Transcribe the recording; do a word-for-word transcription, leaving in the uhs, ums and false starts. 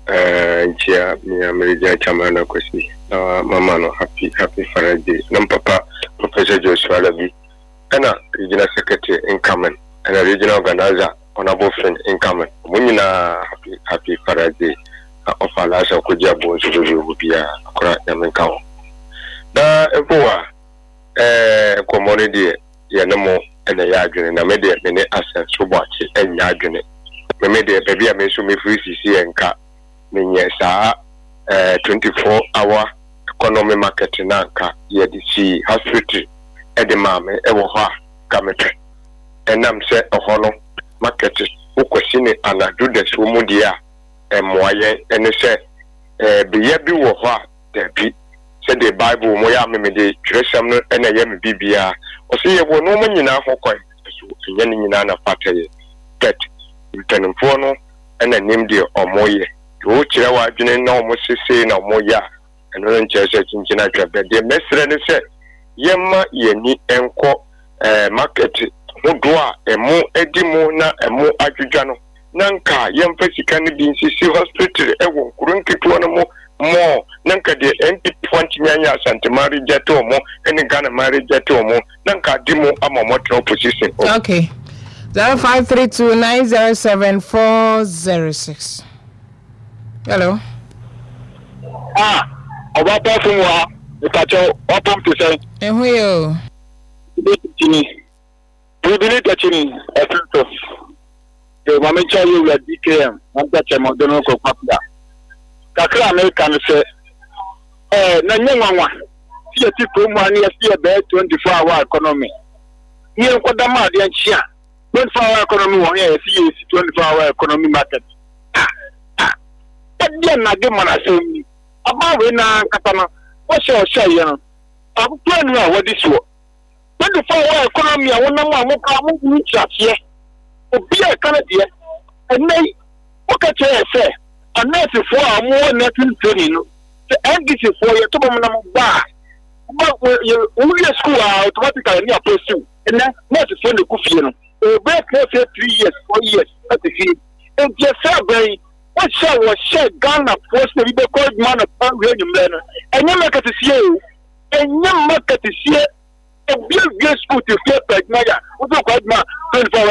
eh chia me America chamana kwesi na mama no happy happy Father's Day nam papa Professor Joshua Labi ana regional secretary incoming and a regional organizer honorable friend incoming munyina happy happy Father's Day of Alasha Kujabo so be a akora yamenkawo da epoa eh community ye no mo ene ya adwene na me de me ne access so boache enya adwene me me de baby a me so me free cc enka menye saa eh twenty-four hour economy market na nka ye de si hospital e de mame e wo ho a ka mepe enam se oho no market ukwesi ne anadu de so mu dia e moaye ene se eh biye bi wo ho a de bi se the bible mo ya me de tresam no ene ye me bibia o se ye wo no mo nyina ho kwan so enye ne nyina na pataye bet mtanimfo no ene nim de omoye o kire wa adwene na omo sese na omo ya eno nche se chinchina twabe de mesre ne se yemma yeni enko eh market hodo a emu edimu na emu adwudwa no nanka yemfa sika ne bi nsisi hospital ewo nkurunketo no mo mo nanka de N P twenty nyanya santemari jeto mo ene Ghana mari jeto mo nanka dimu ama mo opposition. Okay. zero five three two nine zero seven four zero six. Hello. Ah, oba pa fun wa itacho opom to say. Ehu yo. Chini. We believe that chini efforts. The moment you were D K M, I'm that I'm going to go up there. Kakra American say, eh, na nyanwa. See a tipo money see a bad twenty-four hour economy. Here what the mad and chia. twenty-four hour economy one here see twenty-four hour economy market. But then na give man say me. About we na katana. What shall say you know? I'm planning what this was. twenty-four hour economy I want na mo ka mo ni chat here. Obi e kana de. Enai o ka che say unless for a more nothing training no. The end is for you to mo na mo ba. But you only school automatically near pursue. And then not to send the coffee no. A break for three years, four years at the field. And just say what shall was share Ghana force to be the cold man of William Lennon. And you make it to see you. And you make it to see a real good school to flip like Maya. What's a good man? twenty-four